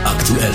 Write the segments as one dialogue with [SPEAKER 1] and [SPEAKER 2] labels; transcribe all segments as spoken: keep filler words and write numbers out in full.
[SPEAKER 1] aktuell.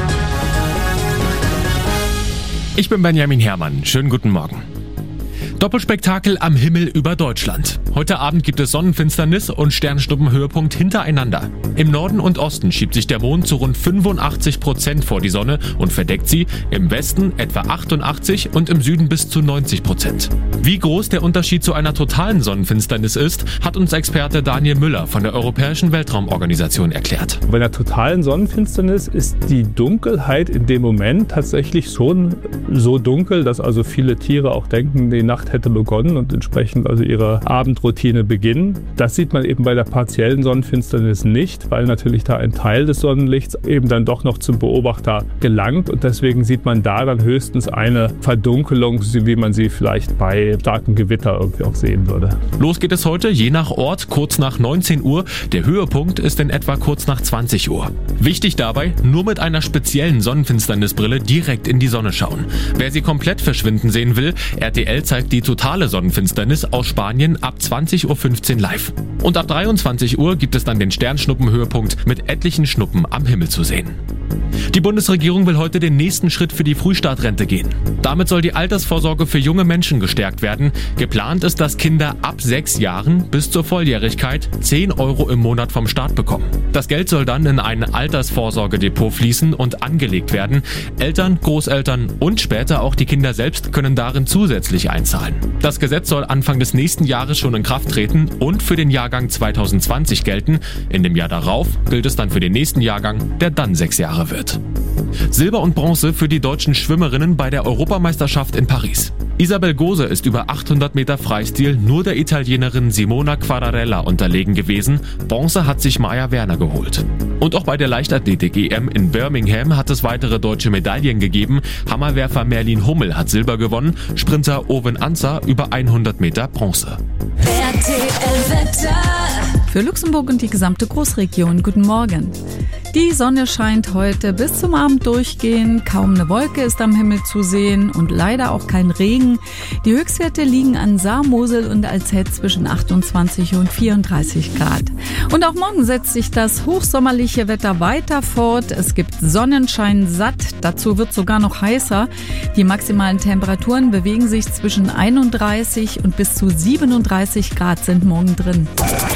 [SPEAKER 2] Ich bin Benjamin Herrmann. Schönen guten Morgen. Doppelspektakel am Himmel über Deutschland. Heute Abend gibt es Sonnenfinsternis und Sternschnuppenhöhepunkt hintereinander. Im Norden und Osten schiebt sich der Mond zu rund fünfundachtzig Prozent vor die Sonne und verdeckt sie, im Westen etwa achtundachtzig und im Süden bis zu neunzig Prozent. Wie groß der Unterschied zu einer totalen Sonnenfinsternis ist, hat uns Experte Daniel Müller von der Europäischen Weltraumorganisation erklärt.
[SPEAKER 3] Bei einer totalen Sonnenfinsternis ist die Dunkelheit in dem Moment tatsächlich schon so dunkel, dass also viele Tiere auch denken, die Nacht hätte begonnen und entsprechend also ihre Abendroutine beginnen. Das sieht man eben bei der partiellen Sonnenfinsternis nicht, weil natürlich da ein Teil des Sonnenlichts eben dann doch noch zum Beobachter gelangt und deswegen sieht man da dann höchstens eine Verdunkelung, wie man sie vielleicht bei starkem Gewitter irgendwie auch sehen würde.
[SPEAKER 2] Los geht es heute, je nach Ort, kurz nach neunzehn Uhr. Der Höhepunkt ist in etwa kurz nach zwanzig Uhr. Wichtig dabei, nur mit einer speziellen Sonnenfinsternisbrille direkt in die Sonne schauen. Wer sie komplett verschwinden sehen will, R T L zeigt die totale Sonnenfinsternis aus Spanien ab zwanzig Uhr fünfzehn live. Und ab dreiundzwanzig Uhr gibt es dann den Sternschnuppenhöhepunkt mit etlichen Schnuppen am Himmel zu sehen. Die Bundesregierung will heute den nächsten Schritt für die Frühstartrente gehen. Damit soll die Altersvorsorge für junge Menschen gestärkt werden. Geplant ist, dass Kinder ab sechs Jahren bis zur Volljährigkeit zehn Euro im Monat vom Staat bekommen. Das Geld soll dann in ein Altersvorsorgedepot fließen und angelegt werden. Eltern, Großeltern und später auch die Kinder selbst können darin zusätzlich einzahlen. Das Gesetz soll Anfang des nächsten Jahres schon in Kraft treten und für den Jahrgang zwanzig zwanzig gelten. In dem Jahr darauf gilt es dann für den nächsten Jahrgang, der dann sechs Jahre wird. Silber und Bronze für die deutschen Schwimmerinnen bei der Europameisterschaft in Paris. Isabel Gose ist über achthundert Meter Freistil nur der Italienerin Simona Quadarella unterlegen gewesen. Bronze hat sich Maja Werner geholt. Und auch bei der Leichtathletik-E M in Birmingham hat es weitere deutsche Medaillen gegeben. Hammerwerfer Merlin Hummel hat Silber gewonnen, Sprinter Owen Anzer über hundert Meter Bronze.
[SPEAKER 4] R T L-Wetter.
[SPEAKER 5] Für Luxemburg und die gesamte Großregion, guten Morgen. Die Sonne scheint heute bis zum Abend durchgehend, kaum eine Wolke ist am Himmel zu sehen und leider auch kein Regen. Die Höchstwerte liegen an Saar, Mosel und Alzey zwischen achtundzwanzig und vierunddreißig Grad. Und auch morgen setzt sich das hochsommerliche Wetter weiter fort. Es gibt Sonnenschein satt, dazu wird sogar noch heißer. Die maximalen Temperaturen bewegen sich zwischen einunddreißig und bis zu siebenunddreißig Grad sind morgen drin.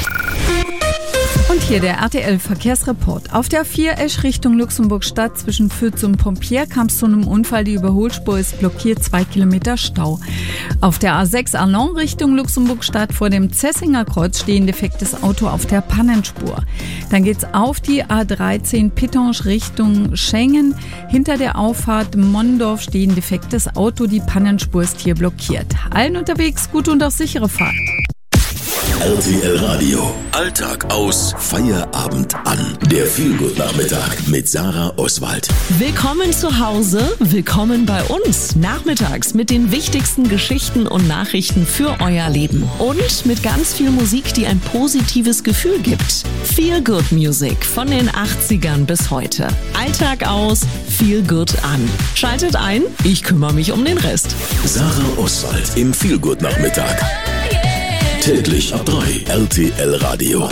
[SPEAKER 5] Und hier der R T L-Verkehrsreport. Auf der vier Esch Richtung Luxemburg-Stadt zwischen Fürth und Pompier kam es zu einem Unfall. Die Überholspur ist blockiert, zwei Kilometer Stau. Auf der A sechs Arlon Richtung Luxemburg-Stadt vor dem Zessinger Kreuz stehen defektes Auto auf der Pannenspur. Dann geht's auf die A dreizehn Pittange Richtung Schengen. Hinter der Auffahrt Mondorf stehen defektes Auto. Die Pannenspur ist hier blockiert. Allen unterwegs gute und auch sichere Fahrt.
[SPEAKER 1] R T L Radio. Alltag aus, Feierabend an. Der Feelgood-Nachmittag mit Sarah Oswald.
[SPEAKER 6] Willkommen zu Hause, willkommen bei uns. Nachmittags mit den wichtigsten Geschichten und Nachrichten für euer Leben. Und mit ganz viel Musik, die ein positives Gefühl gibt. Feelgood Music von den achtzigern bis heute. Alltag aus, Feelgood an. Schaltet ein, ich kümmere mich um den Rest.
[SPEAKER 1] Sarah Oswald im Feelgood-Nachmittag. Täglich ab drei. R T L Radio.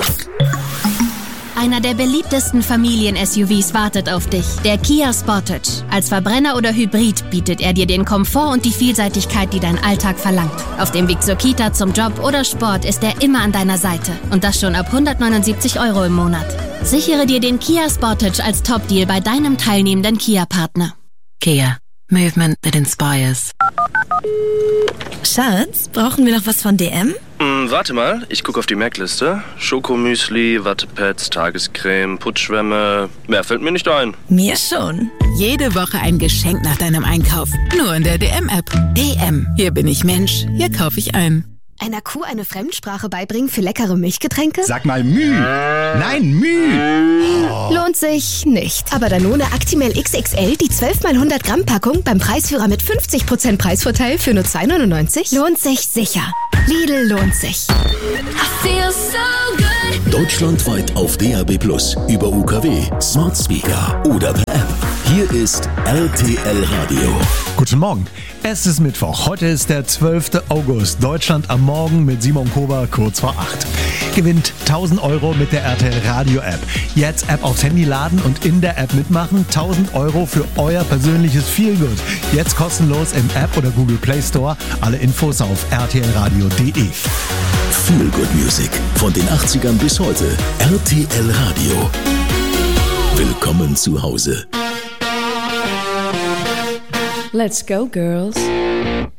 [SPEAKER 7] Einer der beliebtesten Familien-S U Vs wartet auf dich. Der Kia Sportage. Als Verbrenner oder Hybrid bietet er dir den Komfort und die Vielseitigkeit, die dein Alltag verlangt. Auf dem Weg zur Kita, zum Job oder Sport ist er immer an deiner Seite. Und das schon ab hundertneunundsiebzig Euro im Monat. Sichere dir den Kia Sportage als Top-Deal bei deinem teilnehmenden Kia-Partner.
[SPEAKER 8] Kia. Movement that inspires.
[SPEAKER 4] Schatz, brauchen wir noch was von D M?
[SPEAKER 9] Hm, warte mal, ich gucke auf die Merkliste. Schokomüsli, Wattepads, Tagescreme, Putschwämme. Mehr fällt mir nicht ein.
[SPEAKER 4] Mir schon.
[SPEAKER 8] Jede Woche ein Geschenk nach deinem Einkauf. Nur in der D M-App. D M. Hier bin ich Mensch. Hier kaufe ich ein.
[SPEAKER 7] Einer Kuh eine Fremdsprache beibringen für leckere Milchgetränke?
[SPEAKER 10] Sag mal Müh. Nein, Müh.
[SPEAKER 7] Oh. Lohnt sich nicht. Aber Danone Actimel X X L, die zwölf mal hundert Gramm Packung beim Preisführer mit fünfzig Prozent Preisvorteil für nur zwei neunundneunzig, lohnt sich sicher. Lidl lohnt sich.
[SPEAKER 4] I feel so good.
[SPEAKER 1] Deutschlandweit auf D A B plus, über U K W, Smart Speaker oder per App. Hier ist R T L Radio.
[SPEAKER 11] Guten Morgen. Es ist Mittwoch. Heute ist der zwölfte August. Deutschland am Morgen mit Simon Kober kurz vor acht. Gewinnt tausend Euro mit der R T L Radio App. Jetzt App aufs Handy laden und in der App mitmachen. tausend Euro für euer persönliches Feelgood. Jetzt kostenlos im App oder Google Play Store. Alle Infos auf r t l radio punkt d e.
[SPEAKER 1] Feelgood Music von den achtzigern bis heute. R T L Radio. Willkommen zu Hause.
[SPEAKER 12] Let's go, girls.